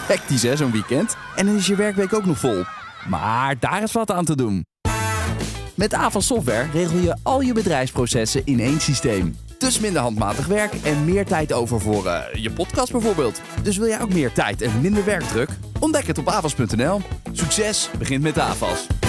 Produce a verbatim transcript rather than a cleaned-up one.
Hectisch hè, zo'n weekend. En dan is je werkweek ook nog vol. Maar daar is wat aan te doen. Met Avas Software regel je al je bedrijfsprocessen in één systeem. Dus minder handmatig werk en meer tijd over voor uh, je podcast bijvoorbeeld. Dus wil jij ook meer tijd en minder werkdruk? Ontdek het op avas punt n l. Succes begint met Avas.